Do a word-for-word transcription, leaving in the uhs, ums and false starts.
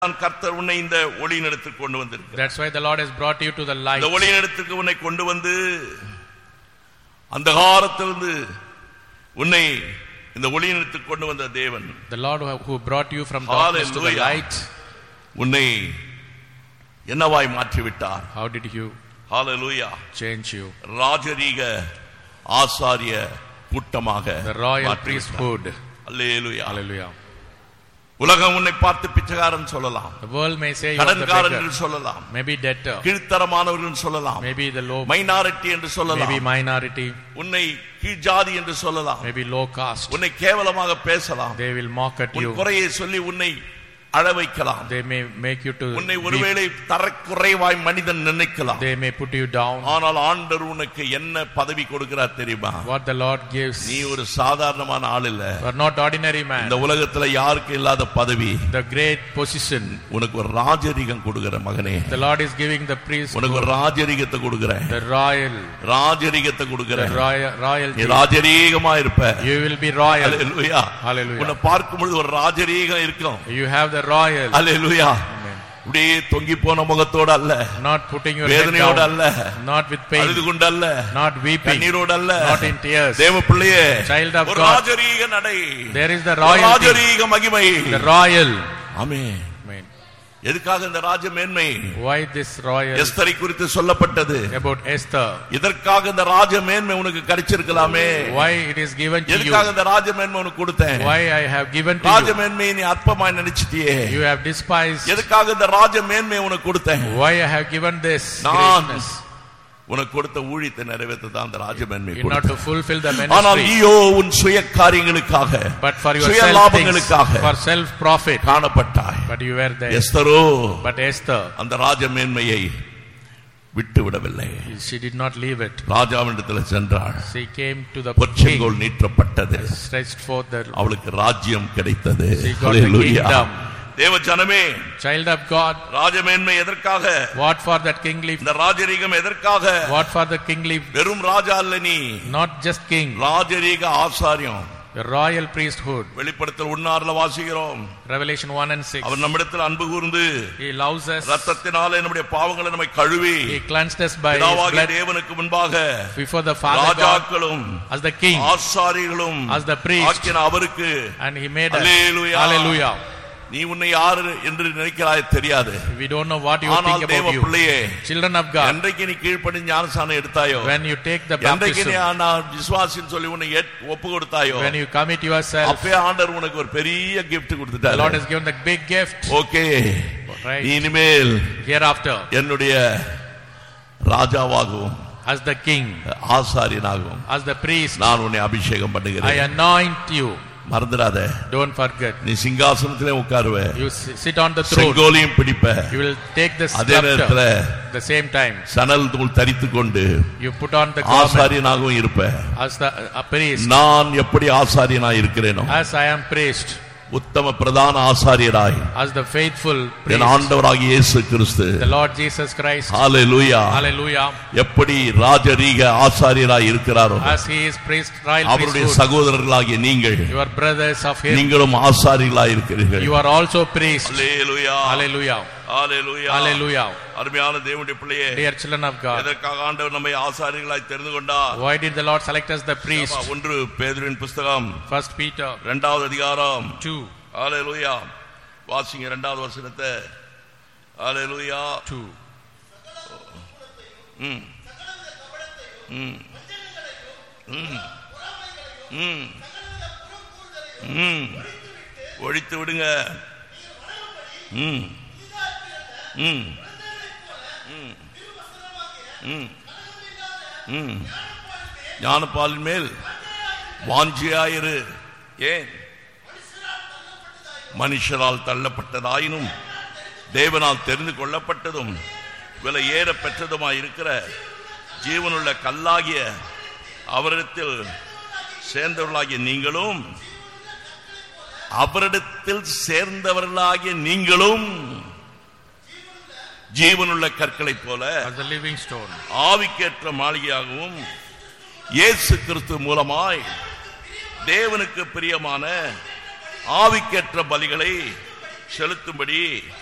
கர்த்தர் உன்னை இந்த ஒளியினிடத்துக்கு கொண்டு வந்திருக்கிறார். That's why the Lord has brought you to the light. இந்த ஒளியினிடத்துக்கு உன்னை கொண்டு வந்து அந்தகாரத்திலிருந்து உன்னை இந்த ஒளியினிடத்துக்கு கொண்டு வந்த தேவன். The Lord who brought you from darkness to the light. உன்னை என்னவாய் மாற்றி விட்டார்? How did you Hallelujah change you? ராஜரீக ஆசாரிய கூட்டமாக, the royal priesthood. Hallelujah. Hallelujah. உலகம் உன்னை பார்த்து பிச்சைக்காரன் சொல்லலாம், The world may say you are the கடன்காரன் beggar, என்று சொல்லலாம், maybe debtor, கீழ்த்தரமானவர்கள் சொல்லலாம், maybe the low, மைனாரிட்டி என்று சொல்லலாம், maybe minority, உன்னை கீழ் ஜாதி என்று சொல்லலாம், maybe low caste. உன்னை கேவலமாக பேசலாம், They will mock at உன் you. குறையை சொல்லி உன்னை அழ வைக்கலாம், They may make you to உன்னை weep. ஒருவேளை தரக்குறைவாய் மனிதன் நினைக்கலாம். They may put you down. ஆனால் ஆண்டவர் உனக்கு என்ன பதவி கொடுக்கிறார் தெரியுமா? What the Lord gives. நீ ஒரு சாதாரணமான ஆள் இல்ல. You are not ordinary man. இந்த உலகத்துல யாருக்கு இல்லாத பதவி, The great position. உனக்கு ஒரு ராஜரீகம் கொடுக்கிற மகனே. The Lord is giving the priest. உனக்கு ஒரு ராஜரீகத்தை கொடுக்கிறேன். The royal. ராஜரீகத்தை கொடுக்கிறேன். The royal royalty. நீ ராஜரீகமா இருப்ப. You will be royal. Hallelujah. Hallelujah. உன்னை பார்க்கும் பொழுது ஒரு ராஜரீகம் இருக்கும். You have the royal. Hallelujah. அப்படியே தொங்கி போன முகத்தோட அல்ல, Not putting your head வேதனையோட down. அல்ல, Not with pain. அழுது கொண்டு அல்ல, Not weeping. கண்ணீரோட அல்ல, Not in tears. தேவ பிள்ளையே, Child of ஒரு God. ராஜரீக நடை. There is the ஒரு royalty. ராஜரீக மகிமை. The royal. ஆமென். Amen. எதுக்காக இந்த ராஜ மேன்மை? Why this royal? எஸ்தரை குறித்து சொல்லப்பட்டது. About Esther. இதற்காக இந்த ராஜ மேன்மை உனக்கு கிடைச்சிருக்கலாமே. Why it is given to you? எதுக்காக இந்த ராஜ மேன்மை உனக்கு கொடுத்தேன்? Why I have given to Raja you? மேன்மையை நீ அற்பமாய் நினைச்சிட்டியே. You have despised. எதுக்காக இந்த ராஜ மேன்மையை உனக்கு கொடுத்தேன்? Why I have given this நான் greatness? உனக்கு கொடுத்த ஊழியத்தை நிறைவேற்ற தான் அந்த ராஜ மேன்மை Not to கொடுத்தேன். fulfill the ஆனால் ministry, நீயோ உன் சுய காரியங்களுக்காக, but for your சுய self things, லாபங்களுக்காக for self profit. காணப்பட்டாய். But you were there. எஸ்தரோ But Esther, அந்த ராஜ மேன்மையை விட்டு விடவில்லை. she did not leave it. ராஜாவினிடத்தில் சென்றாள். She came to the king, பொற்செங்கோல் நீட்டப்பட்டது. stretched forth the. அவளுக்கு ராஜ்யம் கிடைத்தது. She got the hallelujah. kingdom. தேவ ஜனமே, Child of God, ராஜமேன்மை எதற்காக? what for that kingly? இந்த ராஜரீகம் எதற்காக? What for the kingly? வெறும் ராஜா அல்ல நீ, Not just king, ராஜரீக ஆசாரியம். the royal priesthood. வெளிப்படுத்தல் ஒன்னாறுல வாசிக்கிறோம், Revelation one and six. அவர் நம்மிடத்தில் அன்பு கூர்ந்து He loves us. ரத்தத்தினாலே நம்முடைய பாவங்களை நம்மை கழுவி He cleansed us by His பிதாவாகிய blood தேவனுக்கு முன்பாக before the Father God, ராஜாக்களும் as the king, ஆசாரிகளும் as the priest, ஆக்கின அவருக்கு. and He made us. Hallelujah. Hallelujah. நீ உன்னை யாரு என்று நினைக்கிறாய் தெரியாது. We don't know what you ஆனால் think தேவ about you. பிள்ளையே, Children of God, என்றைக்கு நீ கீழ்ப்படிந்து ஞானஸ்நானம் எடுத்தாயோ, when you take the என்றைக்கு நீ baptism, நான் விசுவாசின்னு சொல்லி உன்னை ஏற்று- ஒப்பு கொடுத்தாயோ, when you commit yourself, அப்பே ஆண்டவர் உனக்கு ஒரு பெரிய gift the Lord கொடுத்துட்டார். has given the big gift. Okay, Right. நீ இனிமேல் Hereafter, என்னுடைய ராஜாவாகவும் as the king, ஆசாரியனாகவும் as the priest, நான் உன்னை அபிஷேகம் I பண்ணுகிறேன். anoint you. மறந்துடாத, Don't forget. நீ சிங்காசனத்திலே உட்காருவ, You s- sit on the throne. செங்கோலையும் பிடிப்ப, You will take the அதே நேரத்துல scepter. The same time, சணல் தூள் தரித்து கொண்டு you put on the garment ஆசாரியனாகவும் இருப்ப. as the a priest. நான் எப்படி ஆசாரியனாய் இருக்கிறேனோ, As I am priest, உத்தம பிரதான ஆசாரியராய் as the faithful N priest, ஆண்டவராகிய இயேசு கிறிஸ்து, the Lord Jesus Christ. Hallelujah, Hallelujah. எப்படி ராஜரீக ஆசாரியராய் இருக்கிறாரோ, As He is priest, royal அவருடைய priesthood, சகோதரர்களாகிய நீங்கள் you are brothers of Him. நீங்களும் ஆசாரியர்களாய் இருக்கிறீர்கள். You are also priests. Hallelujah, Hallelujah. Hallelujah, Hallelujah. அருமையான தேவனுடைய பிள்ளையே, Dear children of God, எதற்காக ஆண்டவர் நம்மை ஆசாரியர்களாய் தெரிந்து கொண்டார்? why did the Lord select us the priest? ஒன்று பேதுருவின் புஸ்தகம் First Peter இரண்டாவது அதிகாரம், two. ஹல்லேலூயா, வாசிங்க இரண்டாவது வசனத்தை. ஹல்லேலூயா. two. ம் ம் ம் ம் ம் ஒழித்து விடுங்க. ம் ம் ம் ம் ம் ஞானப்பாலின் மேல் வாஞ்சியாயிரு. ஏன்? மனுஷரால் தள்ளப்பட்டதாயினும் தேவனால் தெரிந்து கொள்ளப்பட்டதும் விலை ஏற பெற்றதுமாய் இருக்கிற ஜீவனுள்ள கல்லாகிய அவரிடத்தில் சேர்ந்தவர்களாகிய நீங்களும் அவரிடத்தில் சேர்ந்தவர்களாகிய நீங்களும் ஜீவனுள்ள கற்களை போல As the living stone, ஆவிக்கேற்ற மாளிகையாகவும் இயேசு கிறிஸ்து மூலமாய் தேவனுக்கு பிரியமான ஆவிக்கேற்ற பலிகளை செலுத்தும்படி